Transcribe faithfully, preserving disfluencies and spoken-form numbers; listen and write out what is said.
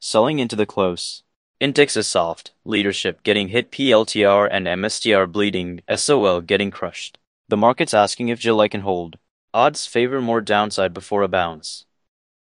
Selling into the close. Index is soft, leadership getting hit, P L T R and M S T R bleeding, S O L getting crushed. The market's asking if July can hold. Odds favor more downside before a bounce.